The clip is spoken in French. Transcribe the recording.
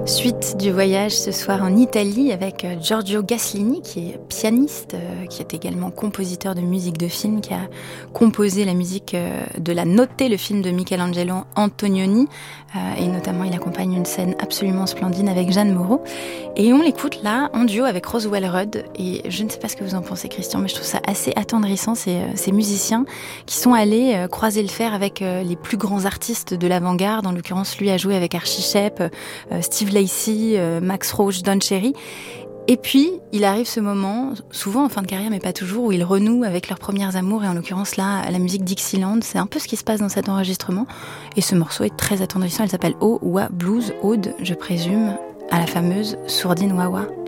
Suite du voyage ce soir en Italie avec Giorgio Gaslini, qui est pianiste, qui est également compositeur de musique de film, qui a composé la musique de La Notte, le film de Michelangelo Antonioni, et notamment il accompagne une scène absolument splendide avec Jeanne Moreau. Et on l'écoute là en duo avec Roswell Rudd, et je ne sais pas ce que vous en pensez, Christian, mais je trouve ça assez attendrissant, ces musiciens qui sont allés croiser le fer avec les plus grands artistes de l'avant-garde. En l'occurrence, lui a joué avec Archie Shepp, Steve Lacy, Max Roach, Don Cherry. Et puis, il arrive ce moment, souvent en fin de carrière, mais pas toujours, où ils renouent avec leurs premières amours, et en l'occurrence là, la musique Dixieland. C'est un peu ce qui se passe dans cet enregistrement. Et ce morceau est très attendrissant. Il s'appelle Oh Wa Blues, ode, je présume, à la fameuse Sourdine Wawa.